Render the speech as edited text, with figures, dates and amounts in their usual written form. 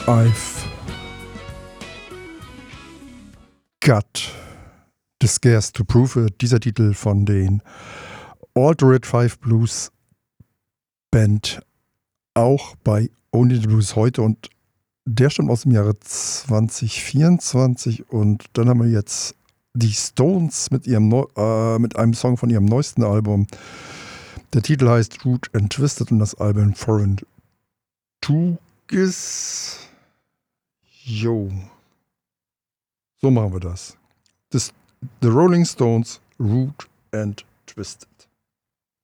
I've got the scares to prove it. Dieser Titel von den Altered Five Blues Band, auch bei Only the Blues heute, und der stammt aus dem Jahre 2024. Und dann haben wir jetzt die Stones mit einem Song von ihrem neuesten Album. Der Titel heißt Root and Twisted und das Album Foreign Tugis. Jo. So machen wir das. The Rolling Stones, Root and Twisted.